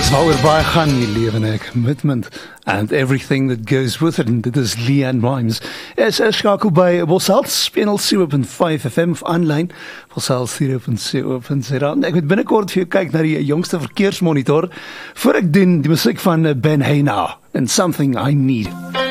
Dis waaroor baie gaan in die lewe, nee, commitment and everything that goes with it. En dit is Leanne Rimes. Is skakel by Bosals, Panel 7.5 FM of online, Bosals 4.co.za. Ek moet binnekort vir jou kyk na die jongste verkeersmonitor, voor ek doen die musiek van Ben Heina and Something I Need.